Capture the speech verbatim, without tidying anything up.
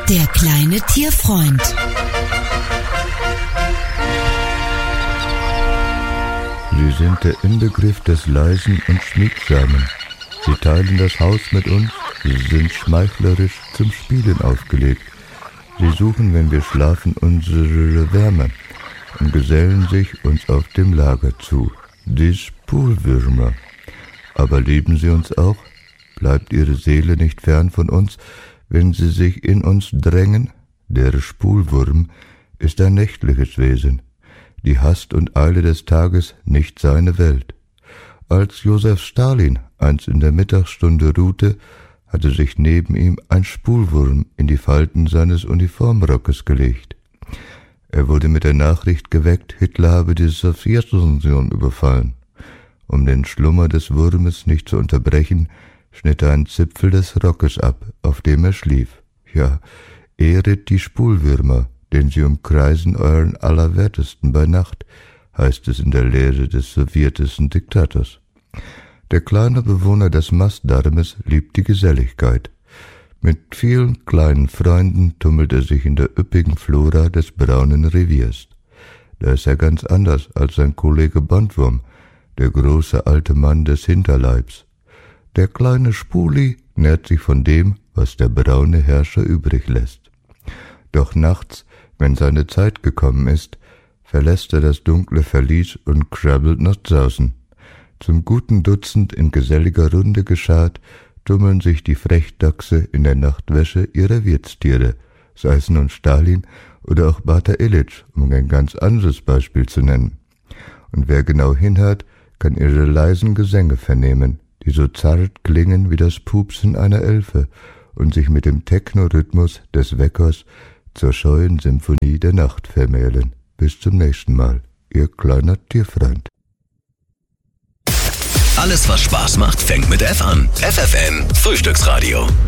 Der kleine Tierfreund. Sie sind der Inbegriff des Leisen und Schmiegsamen. Sie teilen das Haus mit uns, sie sind schmeichlerisch zum Spielen aufgelegt. Sie suchen, wenn wir schlafen, unsere Wärme und gesellen sich uns auf dem Lager zu. Die Spulwürmer. Aber lieben sie uns auch? Bleibt ihre Seele nicht fern von uns, wenn sie sich in uns drängen? Der Spulwurm ist ein nächtliches Wesen. Die Hast und Eile des Tages nicht seine Welt. Als Josef Stalin einst in der Mittagsstunde ruhte, hatte sich neben ihm ein Spulwurm in die Falten seines Uniformrockes gelegt. Er wurde mit der Nachricht geweckt, Hitler habe die Sowjetunion überfallen. Um den Schlummer des Wurmes nicht zu unterbrechen, schnitt er einen Zipfel des Rockes ab, auf dem er schlief. Ja, ehret die Spulwürmer, denn sie umkreisen euren Allerwertesten bei Nacht, heißt es in der Lehre des sowjetischen Diktators. Der kleine Bewohner des Mastdarmes liebt die Geselligkeit. Mit vielen kleinen Freunden tummelt er sich in der üppigen Flora des braunen Reviers. Da ist er ganz anders als sein Kollege Bandwurm, der große alte Mann des Hinterleibs. Der kleine Spuli nährt sich von dem, was der braune Herrscher übrig lässt. Doch nachts, wenn seine Zeit gekommen ist, verlässt er das dunkle Verlies und krabbelt nach draußen. Zum guten Dutzend in geselliger Runde geschart, tummeln sich die Frechdachse in der Nachtwäsche ihrer Wirtstiere, sei es nun Stalin oder auch Bata Ilitsch, um ein ganz anderes Beispiel zu nennen. Und wer genau hinhört, kann ihre leisen Gesänge vernehmen, die so zart klingen wie das Pupsen einer Elfe und sich mit dem Techno-Rhythmus des Weckers zur scheuen Symphonie der Nacht vermählen. Bis zum nächsten Mal, Ihr kleiner Tierfreund. Alles, was Spaß macht, fängt mit F an. F F N Frühstücksradio.